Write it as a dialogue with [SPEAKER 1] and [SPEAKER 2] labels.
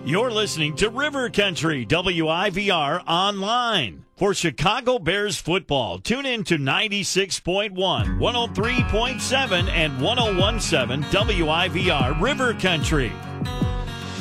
[SPEAKER 1] You're listening to River Country WIVR Online. For Chicago Bears football, tune in to 96.1, 103.7, and 101.7 WIVR River Country.